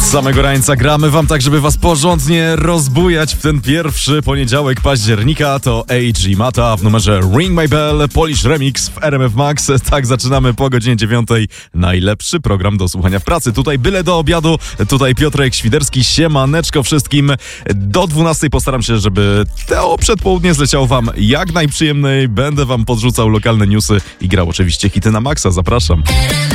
Od samego rańca gramy wam tak, żeby was porządnie rozbujać w ten pierwszy poniedziałek października. To AG Mata w numerze Ring My Bell, Polish Remix w RMF Max. Tak zaczynamy po godzinie 9. Najlepszy program do słuchania w pracy. Tutaj byle do obiadu, tutaj Piotrek Świderski. Siemaneczko wszystkim. Do 12 postaram się, żeby to przedpołudnie zleciało wam jak najprzyjemniej. Będę wam podrzucał lokalne newsy i grał oczywiście hity na maksa. Zapraszam.